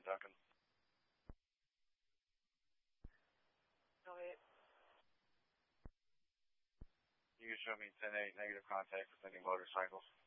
Duncan. Go ahead. You can show me 10-8 negative contact with any motorcycles.